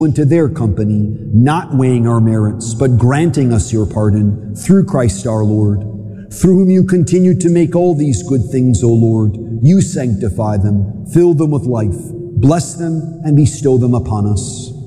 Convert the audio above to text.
into their company, not weighing our merits, but granting us your pardon, through Christ our Lord, through whom you continue to make all these good things, O Lord. You sanctify them, fill them with life, bless them, and bestow them upon us.